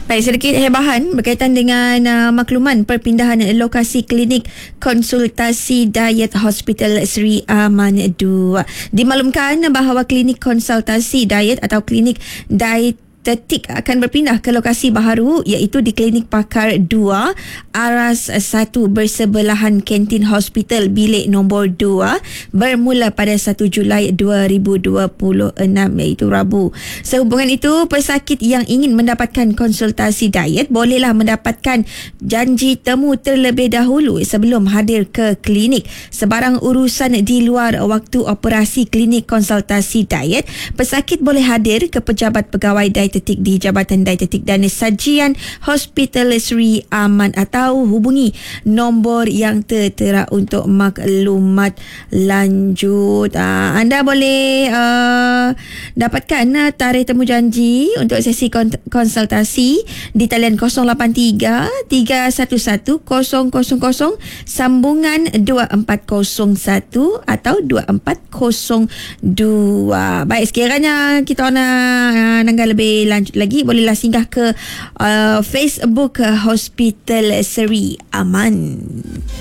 Baik, sedikit hebahan berkaitan dengan makluman perpindahan lokasi klinik konsultasi diet Hospital Sri Aman 2. Dimaklumkan bahawa klinik konsultasi diet atau klinik dietetik akan berpindah ke lokasi baharu iaitu di Klinik Pakar 2 Aras 1 bersebelahan kantin hospital bilik nombor 2 bermula pada 1 Julai 2026 iaitu Rabu. Sehubungan itu, pesakit yang ingin mendapatkan konsultasi diet bolehlah mendapatkan janji temu terlebih dahulu sebelum hadir ke klinik. Sebarang urusan di luar waktu operasi klinik konsultasi diet, pesakit boleh hadir ke pejabat pegawai dietetik di Jabatan Dietetik dan Sajian Hospital Sri Aman atau hubungi nombor yang tertera untuk maklumat lanjut. Anda boleh dapatkan tarikh temu janji untuk sesi konsultasi di talian 083 311 000 sambungan 2401 atau 2402. Baik, sekiranya kita nak nanggal lebih lanjut lagi, bolehlah singgah ke Facebook Hospital Sri Aman.